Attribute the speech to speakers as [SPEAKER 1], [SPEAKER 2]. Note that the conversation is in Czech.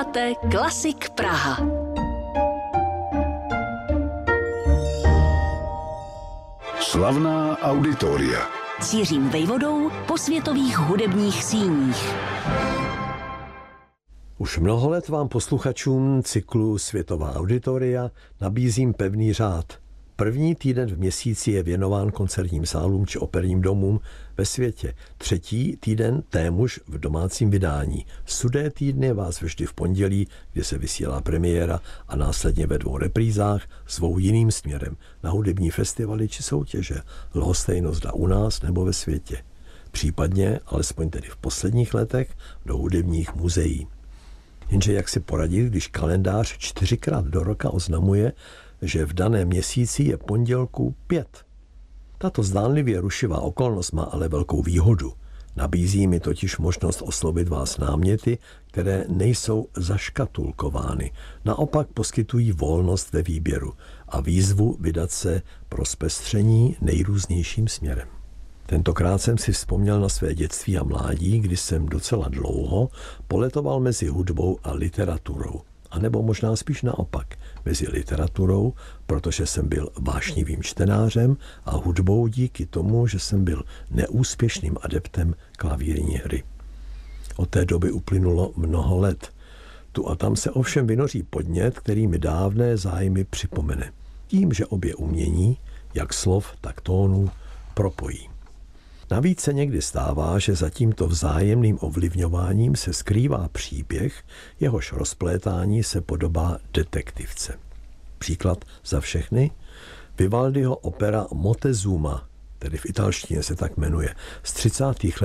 [SPEAKER 1] Posloucháte Klasik Praha.
[SPEAKER 2] Slavná auditoria.
[SPEAKER 1] S Jiřím Vejvodou po světových hudebních síních.
[SPEAKER 3] Už mnoho let vám posluchačům cyklu Světová auditoria nabízím pevný řád. První týden v měsíci je věnován koncertním sálům či operním domům ve světě. Třetí týden témuž v domácím vydání. Sudé týdny vás vždy v pondělí, kdy se vysílá premiéra, a následně ve 2 reprízách svou jiným směrem na hudební festivaly či soutěže. Lhostejno zda u nás nebo ve světě. Případně, alespoň tedy v posledních letech, do hudebních muzeí. Jenže jak si poradit, když kalendář 4krát do roka oznamuje, že v daném měsíci je pondělků 5. Tato zdánlivě rušivá okolnost má ale velkou výhodu. Nabízí mi totiž možnost oslovit vás náměty, které nejsou zaškatulkovány. Naopak poskytují volnost ve výběru a výzvu vydat se pro zpestření nejrůznějším směrem. Tentokrát jsem si vzpomněl na své dětství a mládí, kdy jsem docela dlouho poletoval mezi hudbou a literaturou. A nebo možná spíš naopak, mezi literaturou, protože jsem byl vášnivým čtenářem, a hudbou díky tomu, že jsem byl neúspěšným adeptem klavírní hry. Od té doby uplynulo mnoho let. Tu a tam se ovšem vynoří podnět, který mi dávné zájmy připomene. Tím, že obě umění, jak slov, tak tónů, propojí. Navíc se někdy stává, že za tímto vzájemným ovlivňováním se skrývá příběh, jehož rozplétání se podobá detektivce. Příklad za všechny? Vivaldiho opera Moctezuma, tedy v italštině se tak jmenuje, z 30. let